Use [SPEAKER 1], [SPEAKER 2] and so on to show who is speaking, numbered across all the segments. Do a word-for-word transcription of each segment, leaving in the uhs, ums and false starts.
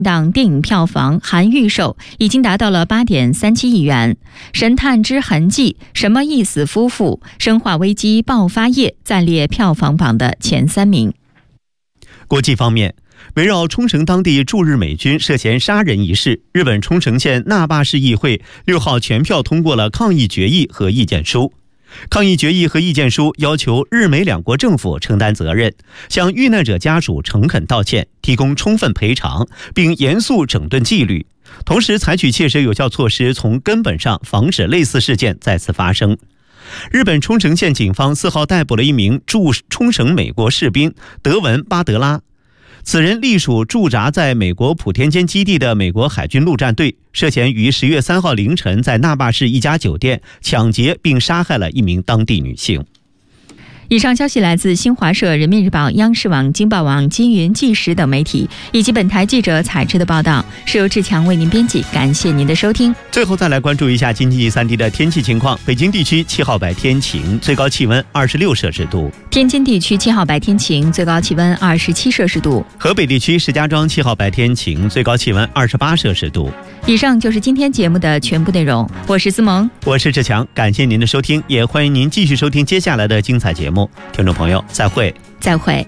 [SPEAKER 1] 档电影票房含预售已经达到了八点三七亿元。神探之痕迹、什么意思夫妇、生化危机爆发夜暂列票房榜的前三名。
[SPEAKER 2] 国际方面，围绕冲绳当地驻日美军涉嫌杀人一事，日本冲绳县那霸市议会六号全票通过了抗议决议和意见书。抗议决议和意见书要求日美两国政府承担责任，向遇难者家属诚恳道歉，提供充分赔偿，并严肃整顿纪律，同时采取切实有效措施，从根本上防止类似事件再次发生。日本冲绳县警方四号逮捕了一名驻冲绳美国士兵德文·巴德拉，此人隶属驻扎在美国普天间基地的美国海军陆战队，涉嫌于十月三号凌晨在那霸市一家酒店抢劫并杀害了一名当地女性。
[SPEAKER 1] 以上消息来自新华社、人民日报、央视网、京报网、金云纪实等媒体，以及本台记者采制的报道，是由志强为您编辑。感谢您的收听。
[SPEAKER 2] 最后再来关注一下京津冀三地的天气情况。北京地区七号白天晴，最高气温二十六摄氏度；
[SPEAKER 1] 天津地区七号白天晴，最高气温二十七摄氏度；
[SPEAKER 2] 河北地区石家庄七号白天晴，最高气温二十八摄氏度。
[SPEAKER 1] 以上就是今天节目的全部内容，我是思萌，
[SPEAKER 2] 我是志强，感谢您的收听，也欢迎您继续收听接下来的精彩节目。听众朋友，再会，
[SPEAKER 1] 再会。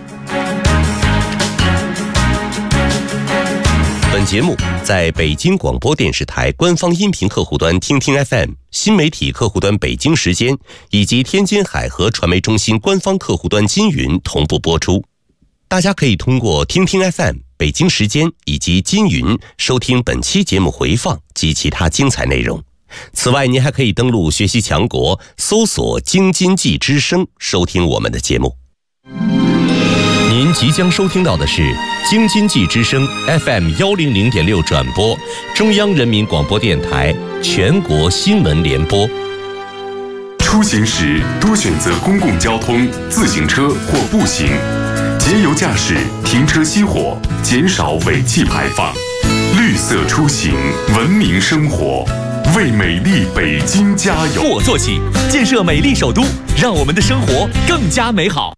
[SPEAKER 3] 本节目在北京广播电视台官方音频客户端听听 F M、新媒体客户端北京时间以及天津海河传媒中心官方客户端金云同步播出。大家可以通过听听 F M、北京时间以及金云收听本期节目回放及其他精彩内容。此外，您还可以登录学习强国，搜索京津冀之声，收听我们的节目。您即将收听到的是京津冀之声 F M 幺零零点六转播，中央人民广播电台全国新闻联播。
[SPEAKER 4] 出行时多选择公共交通、自行车或步行，节油驾驶，停车熄火，减少尾气排放。绿色出行，文明生活。为美丽北京加油！
[SPEAKER 5] 我做起，建设美丽首都，让我们的生活更加美好。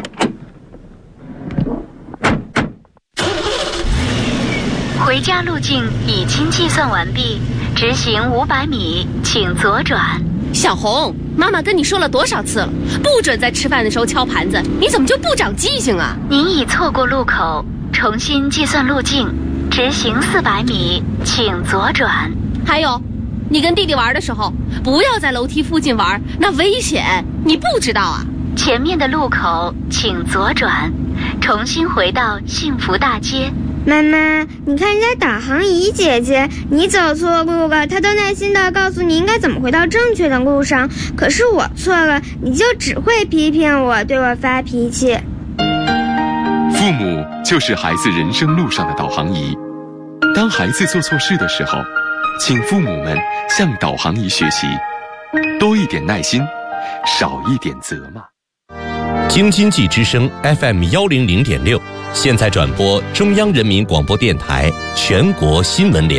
[SPEAKER 6] 回家路径已经计算完毕，直行五百米，请左转。
[SPEAKER 7] 小红，妈妈跟你说了多少次了，不准在吃饭的时候敲盘子，你怎么就不长记性啊？
[SPEAKER 6] 您已错过路口，重新计算路径，直行四百米，请左转。
[SPEAKER 7] 还有，你跟弟弟玩的时候，不要在楼梯附近玩，那危险，你不知道啊？
[SPEAKER 6] 前面的路口请左转，重新回到幸福大街。
[SPEAKER 8] 妈妈，你看人家导航仪姐姐，你走错路了，她都耐心地告诉你应该怎么回到正确的路上，可是我错了，你就只会批评我，对我发脾气。
[SPEAKER 4] 父母就是孩子人生路上的导航仪，当孩子做错事的时候，请父母们向导航仪学习，多一点耐心，少一点责骂。
[SPEAKER 3] 京津冀之声 F M 幺零零点六，现在转播中央人民广播电台全国新闻联播。